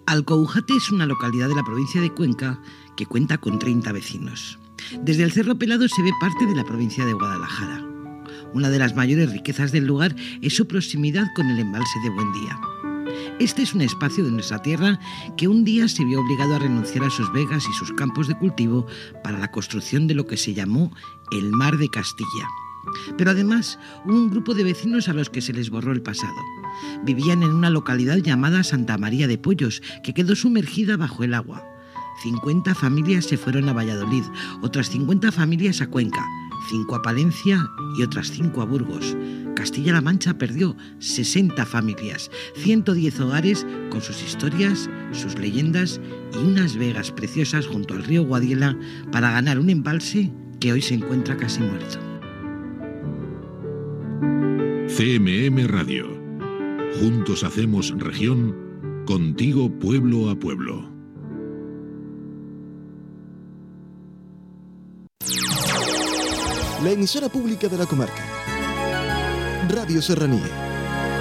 Alcoujate es una localidad de la provincia de Cuenca que cuenta con 30 vecinos. Desde el Cerro Pelado se ve parte de la provincia de Guadalajara. Una de las mayores riquezas del lugar es su proximidad con el embalse de Buendía. Este es un espacio de nuestra tierra que un día se vio obligado a renunciar a sus vegas y sus campos de cultivo para la construcción de lo que se llamó el Mar de Castilla. Pero además hubo un grupo de vecinos a los que se les borró el pasado. Vivían en una localidad llamada Santa María de Pollos, que quedó sumergida bajo el agua. 50 familias se fueron a Valladolid, otras 50 familias a Cuenca, 5 a Palencia y otras 5 a Burgos. Castilla-La Mancha perdió 60 familias, 110 hogares con sus historias, sus leyendas y unas vegas preciosas junto al río Guadiela para ganar un embalse que hoy se encuentra casi muerto. CMM Radio. Juntos hacemos región, contigo pueblo a pueblo. La emisora pública de la comarca. Radio Serranía.